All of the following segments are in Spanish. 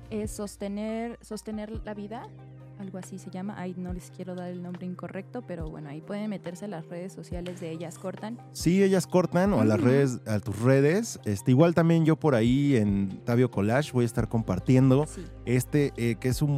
es sostener la vida, algo así se llama. Ahí no les quiero dar el nombre incorrecto, pero bueno, ahí pueden meterse a las redes sociales de Ellas Cortan. Sí, Ellas Cortan o a las redes, a tus redes. Igual también yo por ahí en Tabio Collage voy a estar compartiendo Sí. que es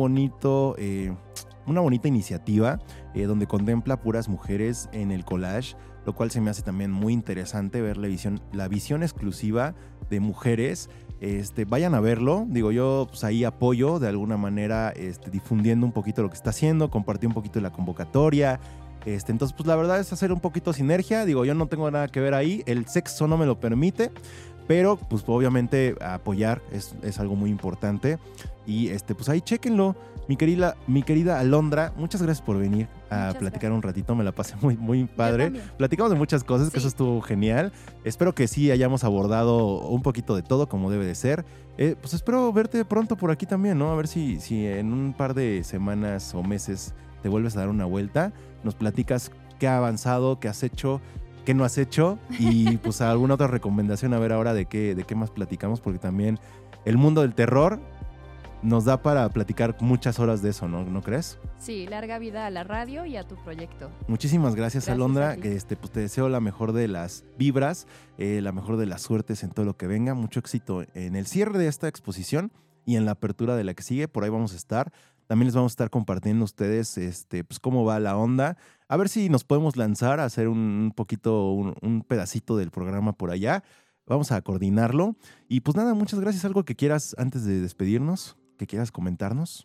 una bonita iniciativa donde contempla puras mujeres en el collage, lo cual se me hace también muy interesante ver la visión exclusiva de mujeres. Vayan a verlo, digo yo, pues ahí apoyo de alguna manera, difundiendo un poquito lo que está haciendo, compartí un poquito de la convocatoria. Entonces, pues la verdad es hacer un poquito sinergia. Digo, yo no tengo nada que ver ahí, el sexo no me lo permite, pero pues obviamente apoyar es algo muy importante. Y pues ahí chéquenlo. Mi querida Alondra, muchas gracias por venir a platicar un ratito. Me la pasé muy, muy padre. Platicamos de muchas cosas, sí, que eso estuvo genial. Espero que sí hayamos abordado un poquito de todo como debe de ser. Pues espero verte pronto por aquí también, ¿no? A ver si en un par de semanas o meses te vuelves a dar una vuelta. Nos platicas qué ha avanzado, qué has hecho, qué no has hecho y pues alguna otra recomendación, a ver ahora de qué más platicamos, porque también el mundo del terror nos da para platicar muchas horas de eso, ¿no crees? Sí, larga vida a la radio y a tu proyecto. Muchísimas gracias Alondra, que pues te deseo la mejor de las vibras, la mejor de las suertes en todo lo que venga, mucho éxito en el cierre de esta exposición y en la apertura de la que sigue, por ahí vamos a estar. También les vamos a estar compartiendo a ustedes pues cómo va la onda. A ver si nos podemos lanzar a hacer un poquito, un pedacito del programa por allá. Vamos a coordinarlo. Y pues nada, muchas gracias. ¿Algo que quieras antes de despedirnos? ¿Que quieras comentarnos?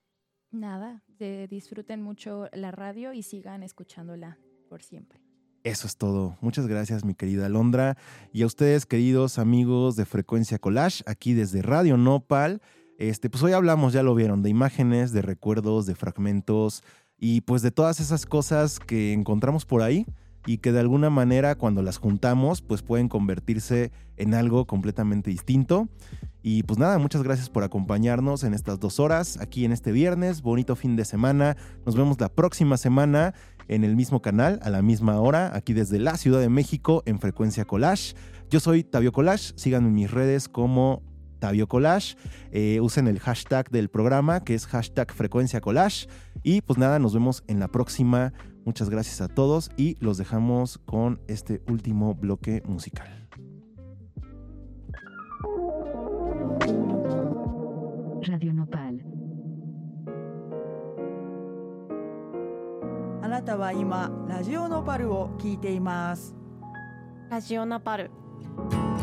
Nada, disfruten mucho la radio y sigan escuchándola por siempre. Eso es todo. Muchas gracias, mi querida Alondra. Y a ustedes, queridos amigos de Frecuencia Collage, aquí desde Radio Nopal. Pues hoy hablamos, ya lo vieron, de imágenes, de recuerdos, de fragmentos y pues de todas esas cosas que encontramos por ahí y que de alguna manera cuando las juntamos pues pueden convertirse en algo completamente distinto. Y pues nada, muchas gracias por acompañarnos en estas 2 horas aquí en este viernes. Bonito fin de semana. Nos vemos la próxima semana en el mismo canal, a la misma hora, aquí desde la Ciudad de México en Frecuencia Collage. Yo soy Tabio Collage. Síganme en mis redes como Tabio Collage. Usen el hashtag del programa, que es #Frecuencia Collage. Y pues nada, nos vemos en la próxima. Muchas gracias a todos y los dejamos con este último bloque musical. Radio Nopal. あなたは今ラジオノパルを聞いています。 ラジオナパル。